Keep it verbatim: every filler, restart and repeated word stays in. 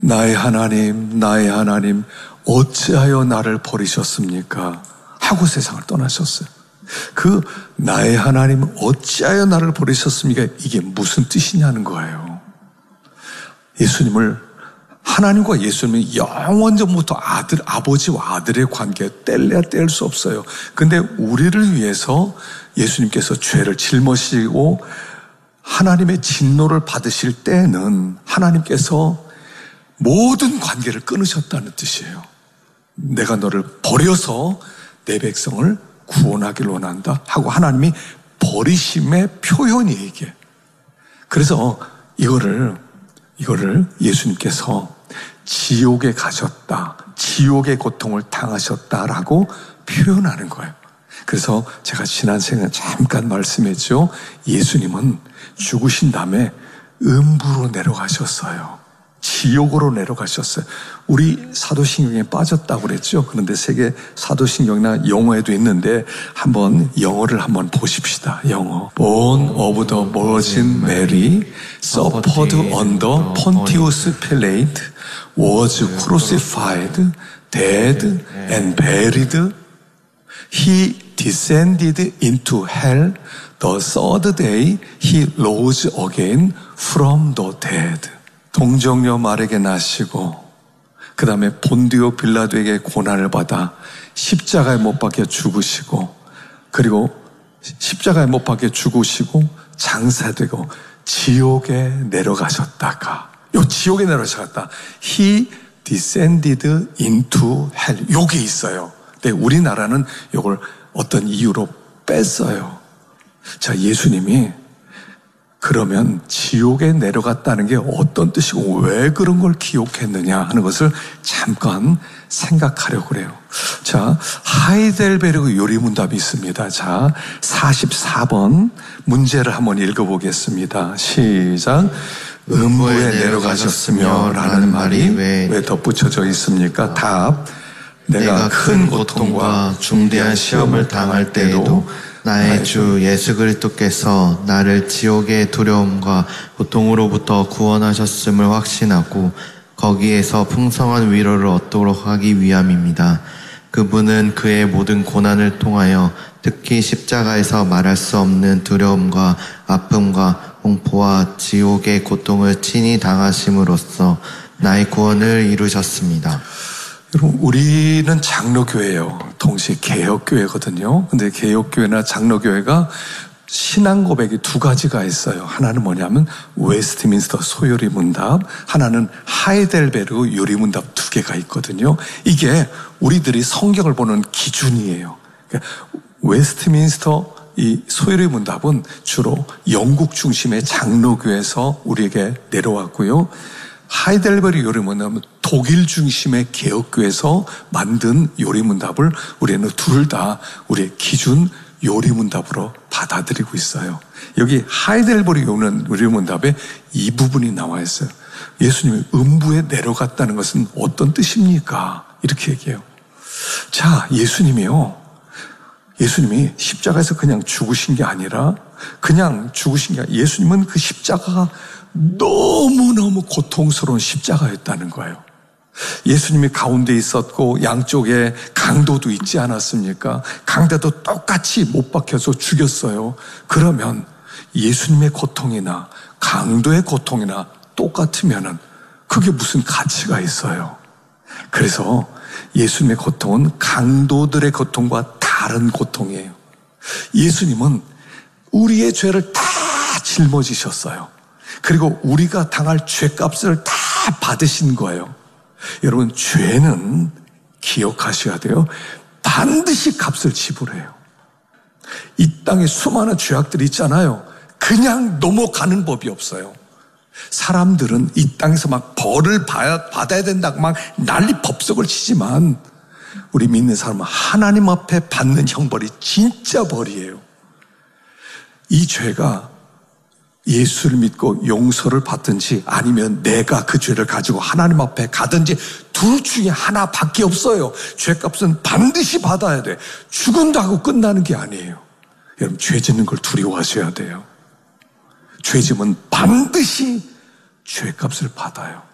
나의 하나님, 나의 하나님, 어찌하여 나를 버리셨습니까? 하고 세상을 떠나셨어요. 그 나의 하나님, 어찌하여 나를 버리셨습니까? 이게 무슨 뜻이냐는 거예요. 예수님을, 하나님과 예수님은 영원전부터 아들, 아버지와 아들의 관계 뗄래야 뗄 수 없어요. 근데 우리를 위해서 예수님께서 죄를 짊어지고 하나님의 진노를 받으실 때는 하나님께서 모든 관계를 끊으셨다는 뜻이에요. 내가 너를 버려서 내 백성을 구원하길 원한다 하고 하나님이 버리심의 표현이에요, 이게. 그래서 이거를 이거를 예수님께서 지옥에 가셨다, 지옥의 고통을 당하셨다라고 표현하는 거예요. 그래서 제가 지난 시간에 잠깐 말씀했죠. 예수님은 죽으신 다음에 음부로 내려가셨어요. 지옥으로 내려가셨어요. 우리 사도신경에 빠졌다고 그랬죠. 그런데 세계 사도신경이나 영어에도 있는데 한번 영어를 한번 보십시다. 영어. Born of the Virgin Mary, suffered under Pontius Pilate, was crucified, dead and buried. He descended into hell. The third day he rose again from the dead. 동정녀 마리아에게 나시고 그 다음에 본디오 빌라도에게 고난을 받아 십자가에 못 박혀 죽으시고 그리고 십자가에 못 박혀 죽으시고 장사되고 지옥에 내려가셨다가 요 지옥에 내려가셨다. He descended into hell. 요게 있어요. 근데 우리나라는 요걸 어떤 이유로 뺐어요. 자, 예수님이 그러면 지옥에 내려갔다는 게 어떤 뜻이고 왜 그런 걸 기억했느냐 하는 것을 잠깐 생각하려고 그래요. 자, 하이델베르그 요리문답이 있습니다. 자, 사십사 번 문제를 한번 읽어보겠습니다. 시작. 음부에 내려가셨으며 라는 말이 왜 덧붙여져 있습니까? 답. 내가 큰 고통과 중대한 시험을 당할 때에도 나의 주 예수 그리스도께서 나를 지옥의 두려움과 고통으로부터 구원하셨음을 확신하고 거기에서 풍성한 위로를 얻도록 하기 위함입니다. 그분은 그의 모든 고난을 통하여 특히 십자가에서 말할 수 없는 두려움과 아픔과 공포와 지옥의 고통을 친히 당하심으로써 나의 구원을 이루셨습니다. 여러분, 우리는 장로교회예요. 동시에 개혁교회거든요. 근데 개혁교회나 장로교회가 신앙 고백이 두 가지가 있어요. 하나는 뭐냐면 웨스트민스터 소요리 문답, 하나는 하이델베르그 요리 문답 두 개가 있거든요. 이게 우리들이 성경을 보는 기준이에요. 그러니까 웨스트민스터 이 소요리 문답은 주로 영국 중심의 장로교회에서 우리에게 내려왔고요. 하이델베르그 요리문답은 독일 중심의 개혁교에서 만든 요리문답을 우리는 둘 다 우리의 기준 요리문답으로 받아들이고 있어요. 여기 하이델베르그 요리문답에 이 부분이 나와 있어요. 예수님이 음부에 내려갔다는 것은 어떤 뜻입니까? 이렇게 얘기해요. 자, 예수님이요. 예수님이 십자가에서 그냥 죽으신 게 아니라 그냥 죽으신 게 아니라 예수님은 그 십자가가 너무너무 고통스러운 십자가였다는 거예요. 예수님이 가운데 있었고 양쪽에 강도도 있지 않았습니까? 강도도 똑같이 못 박혀서 죽였어요. 그러면 예수님의 고통이나 강도의 고통이나 똑같으면은 그게 무슨 가치가 있어요? 그래서 예수님의 고통은 강도들의 고통과 다른 고통이에요. 예수님은 우리의 죄를 다 짊어지셨어요. 그리고 우리가 당할 죄값을 다 받으신 거예요. 여러분, 죄는 기억하셔야 돼요. 반드시 값을 지불해요. 이 땅에 수많은 죄악들이 있잖아요. 그냥 넘어가는 법이 없어요. 사람들은 이 땅에서 막 벌을 받아야 된다고 막 난리 법석을 치지만 우리 믿는 사람은 하나님 앞에 받는 형벌이 진짜 벌이에요. 이 죄가 예수를 믿고 용서를 받든지 아니면 내가 그 죄를 가지고 하나님 앞에 가든지 둘 중에 하나밖에 없어요. 죄값은 반드시 받아야 돼. 죽은다고 끝나는 게 아니에요. 여러분, 죄 짓는 걸 두려워하셔야 돼요. 죄 지면 반드시 죄값을 받아요.